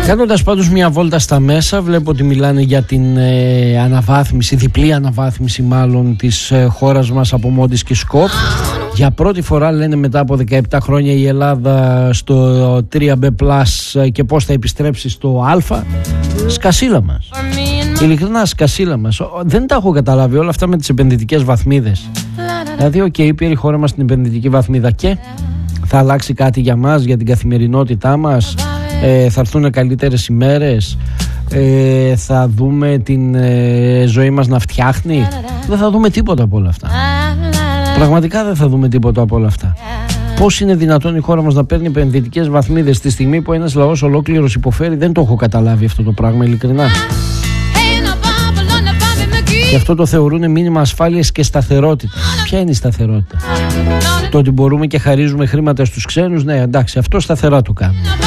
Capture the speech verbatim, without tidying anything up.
Κάνοντας πάντως μια βόλτα στα μέσα, βλέπω ότι μιλάνε για την ε, αναβάθμιση, διπλή αναβάθμιση μάλλον της ε, χώρας μας από Μόντις και Σκοπ. Για πρώτη φορά λένε μετά από δεκαεπτά χρόνια η Ελλάδα στο τρία μπι πλας και πώς θα επιστρέψει στο Α. Σκασίλα μας. Ειλικρινά σκασίλα μας. Δεν τα έχω καταλάβει όλα αυτά με τις επενδυτικές βαθμίδες. Δηλαδή, οκ, okay, πήρε η χώρα μας στην επενδυτική βαθμίδα και θα αλλάξει κάτι για μας, για την καθημερινότητά μας. Ε, θα έρθουν καλύτερες ημέρες. Ε, θα δούμε την ε, ζωή μας να φτιάχνει. Δεν θα δούμε τίποτα από όλα αυτά. Πραγματικά δεν θα δούμε τίποτα από όλα αυτά. Πώς είναι δυνατόν η χώρα μας να παίρνει επενδυτικές βαθμίδες στη στιγμή που ένας λαός ολόκληρος υποφέρει? Δεν το έχω καταλάβει αυτό το πράγμα, ειλικρινά. Και αυτό το θεωρούν μήνυμα ασφάλειας και σταθερότητας. Ποια είναι η σταθερότητα? Το ότι μπορούμε και χαρίζουμε χρήματα στους ξένους? Ναι, εντάξει, αυτό σταθερά το κάνουμε.